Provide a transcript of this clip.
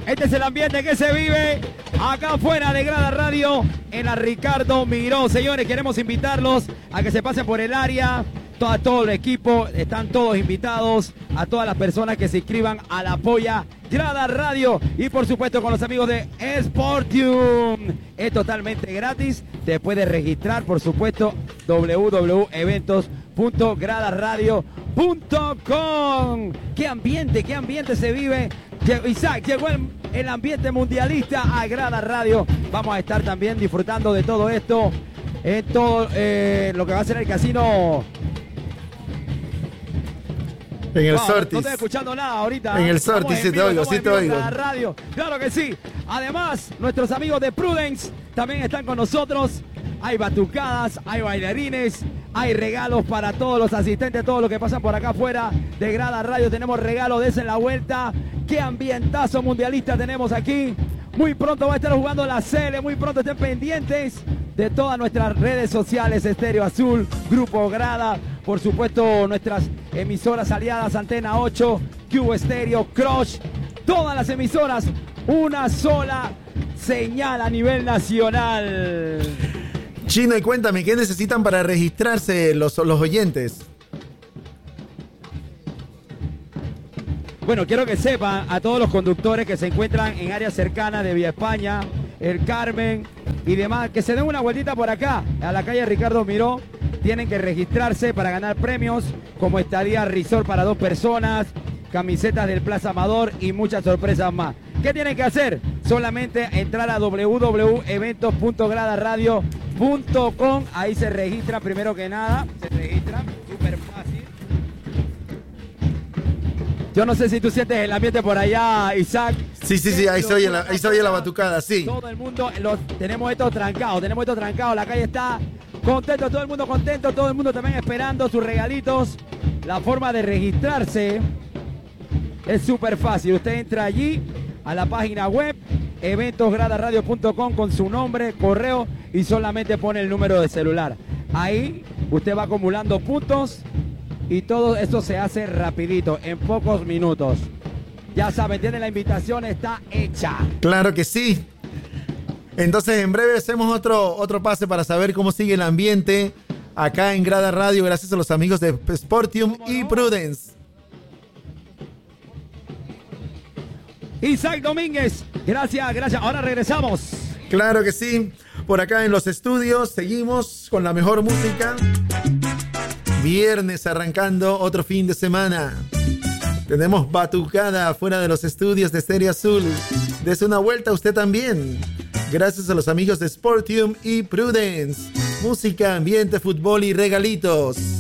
Este es el ambiente que se vive acá afuera de Grada Radio en la Ricardo Miró. Señores, queremos invitarlos a que se pasen por el área. Todo el equipo, están todos invitados, a todas las personas que se inscriban a la Polla Grada Radio y por supuesto con los amigos de Sportium. Es totalmente gratis, te puedes registrar por supuesto www.eventos.gradaradio.com. ¡Qué ambiente se vive! Isaac, llegó el ambiente mundialista a Grada Radio. Vamos a estar también disfrutando de todo esto en todo lo que va a ser el casino. En el Sortis. No estoy escuchando nada ahorita. En el Sortis, sí te oigo, sí te oigo. Radio. Claro que sí. Además, nuestros amigos de Prudence también están con nosotros. Hay batucadas, hay bailarines, hay regalos para todos los asistentes, todos los que pasan por acá afuera de Grada Radio. Tenemos regalos, dense la vuelta. Qué ambientazo mundialista tenemos aquí. Muy pronto va a estar jugando la CL, muy pronto estén pendientes de todas nuestras redes sociales, Estéreo Azul, Grupo Grada, por supuesto nuestras emisoras aliadas, Antena 8, Q Estéreo, Crush, todas las emisoras, una sola señal a nivel nacional. Chino, y cuéntame, ¿qué necesitan para registrarse los oyentes? Bueno, quiero que sepan a todos los conductores que se encuentran en áreas cercanas de Vía España, El Carmen y demás, que se den una vueltita por acá, a la calle Ricardo Miró. Tienen que registrarse para ganar premios como estadía resort para 2 personas, camisetas del Plaza Amador y muchas sorpresas más. ¿Qué tienen que hacer? Solamente entrar a www.eventos.gradaradio.com. Ahí se registra primero que nada. Se registra, súper fácil. Yo no sé si tú sientes el ambiente por allá, Isaac. Sí, ahí se oye la batucada, sí. Todo el mundo, tenemos esto trancado, la calle está contento, todo el mundo contento, todo el mundo también esperando sus regalitos. La forma de registrarse es súper fácil, usted entra allí a la página web eventosgradaradio.com con su nombre, correo y solamente pone el número de celular. Ahí usted va acumulando puntos y todo esto se hace rapidito, en pocos minutos. Ya saben, tienen la invitación, está hecha. Claro que sí. Entonces, en breve hacemos otro pase para saber cómo sigue el ambiente acá en Grada Radio, gracias a los amigos de Sportium y Prudence. Isaac Domínguez, gracias. Ahora regresamos. Claro que sí. Por acá en los estudios seguimos con la mejor música. Viernes arrancando otro fin de semana. Tenemos batucada fuera de los estudios de Estéreo Azul. Dese una vuelta usted también. Gracias a los amigos de Sportium y Prudence. Música, ambiente, fútbol y regalitos.